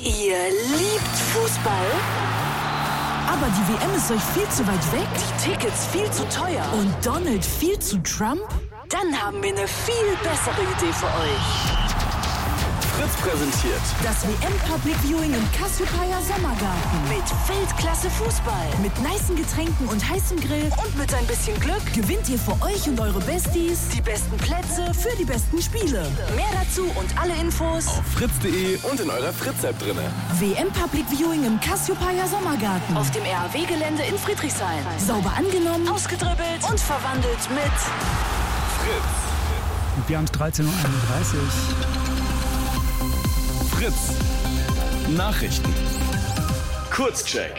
Ihr liebt Fußball? Aber die WM ist euch viel zu weit weg? Die Tickets viel zu teuer? Und Donald viel zu Trump? Dann haben wir eine viel bessere Idee für euch. Fritz präsentiert das WM Public Viewing im Cassiopeia Sommergarten. Mit Weltklasse Fußball. Mit nicen Getränken und heißem Grill. Und mit ein bisschen Glück gewinnt ihr für euch und eure Besties die besten Plätze für die besten Spiele. Mehr dazu und alle Infos auf fritz.de und in eurer Fritz-App drinne. WM Public Viewing im Cassiopeia Sommergarten. Auf dem RAW-Gelände in Friedrichshain. Sauber angenommen, ausgedribbelt und verwandelt mit Fritz. Wir haben es 13.31 Uhr. Fritz. Nachrichten. Kurzcheck.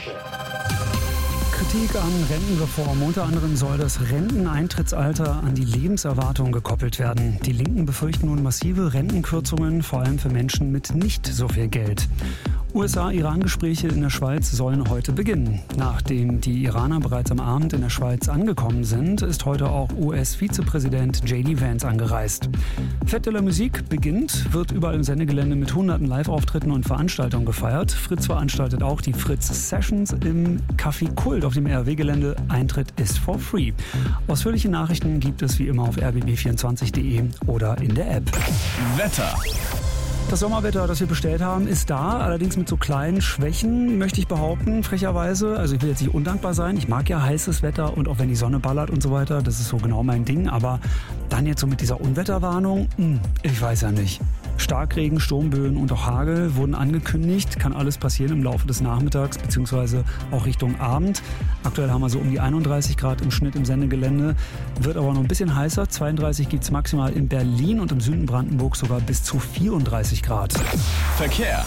Kritik an Rentenreform. Unter anderem soll das Renteneintrittsalter an die Lebenserwartung gekoppelt werden. Die Linken befürchten nun massive Rentenkürzungen, vor allem für Menschen mit nicht so viel Geld. USA-Iran-Gespräche in der Schweiz sollen heute beginnen. Nachdem die Iraner bereits am Abend in der Schweiz angekommen sind, ist heute auch US-Vizepräsident J.D. Vance angereist. Fête de la Musique beginnt, wird überall im Sendegelände mit hunderten Live-Auftritten und Veranstaltungen gefeiert. Fritz veranstaltet auch die Fritz Sessions im Café Kult auf dem RW-Gelände. Eintritt ist for free. Ausführliche Nachrichten gibt es wie immer auf rbb24.de oder in der App. Wetter. Das Sommerwetter, das wir bestellt haben, ist da, allerdings mit so kleinen Schwächen, möchte ich behaupten, frecherweise. Also ich will jetzt nicht undankbar sein, ich mag ja heißes Wetter und auch wenn die Sonne ballert und so weiter, das ist so genau mein Ding. Aber dann jetzt so mit dieser Unwetterwarnung, ich weiß ja nicht. Starkregen, Sturmböen und auch Hagel wurden angekündigt. Kann alles passieren im Laufe des Nachmittags bzw. auch Richtung Abend. Aktuell haben wir so um die 31 Grad im Schnitt im Sendegelände. Wird aber noch ein bisschen heißer. 32 gibt es maximal in Berlin und im Süden Brandenburg sogar bis zu 34 Grad. Verkehr.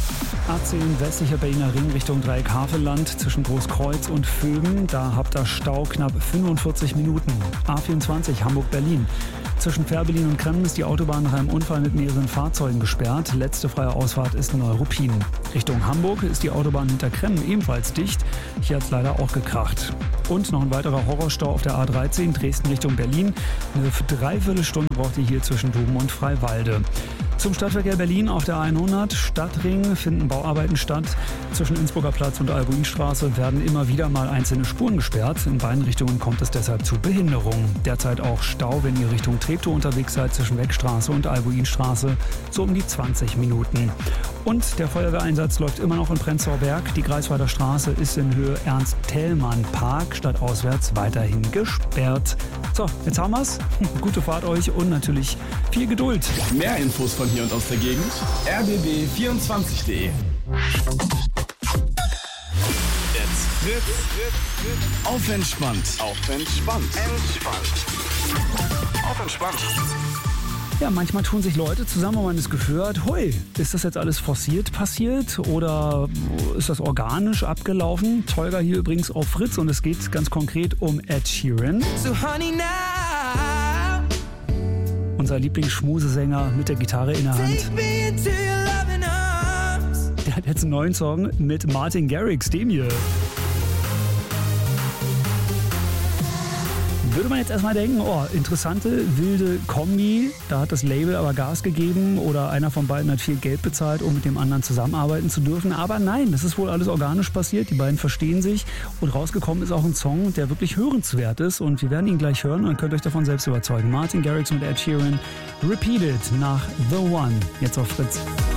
A10 westlicher Berliner Ring Richtung Dreieck Havelland zwischen Großkreuz und Vöben. Da habt ihr Stau knapp 45 Minuten. A24 Hamburg-Berlin. Zwischen Fährberlin und Kremmen ist die Autobahn nach einem Unfall mit mehreren Fahrzeugen gesperrt. Letzte freie Ausfahrt ist Neuruppin. Richtung Hamburg ist die Autobahn hinter Kremmen ebenfalls dicht. Hier hat es leider auch gekracht. Und noch ein weiterer Horrorstau auf der A13 Dresden Richtung Berlin. Eine Dreiviertelstunde braucht ihr hier zwischen Duben und Freiwalde. Zum Stadtverkehr Berlin auf der 100 Stadtring finden Bauarbeiten statt. Zwischen Innsbrucker Platz und Albuinstraße werden immer wieder mal einzelne Spuren gesperrt. In beiden Richtungen kommt es deshalb zu Behinderungen. Derzeit auch Stau, wenn ihr Richtung Treptow unterwegs seid, zwischen Weckstraße und Albuinstraße, so um die 20 Minuten. Und der Feuerwehreinsatz läuft immer noch in Prenzlauer Berg. Die Greifswalder Straße ist in Höhe Ernst-Thälmann-Park stadtauswärts weiterhin gesperrt. So, jetzt haben wir's. Gute Fahrt euch und natürlich viel Geduld. Mehr Infos von hier und aus der Gegend rbb24.de. Jetzt Fritz. Auf entspannt. Auf entspannt. Auf entspannt. Ja, manchmal tun sich Leute zusammen, wo man das Gefühl hat, hui, ist das jetzt alles forciert passiert oder ist das organisch abgelaufen? Tolga hier übrigens auf Fritz und es geht ganz konkret um Ed Sheeran. So honey now, unser Lieblingsschmusesänger mit der Gitarre in der Hand. take me into your loving arms. Der hat jetzt einen neuen Song mit Martin Garrix, dem hier. Würde man jetzt erstmal denken, oh, interessante, wilde Kombi, da hat das Label aber Gas gegeben oder einer von beiden hat viel Geld bezahlt, um mit dem anderen zusammenarbeiten zu dürfen. Aber nein, das ist wohl alles organisch passiert, die beiden verstehen sich und rausgekommen ist auch ein Song, der wirklich hörenswert ist und wir werden ihn gleich hören und könnt euch davon selbst überzeugen. Martin Garrix mit Ed Sheeran, Repeat It nach The One, jetzt auf Fritz.